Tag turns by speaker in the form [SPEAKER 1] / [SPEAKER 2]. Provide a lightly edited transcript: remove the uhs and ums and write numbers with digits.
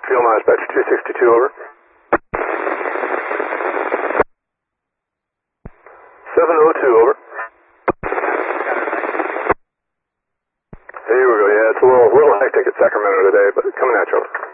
[SPEAKER 1] Field Dispatch 262, over. 702, over. Here we go, yeah, it's a little hectic at Sacramento today, but coming at you, over.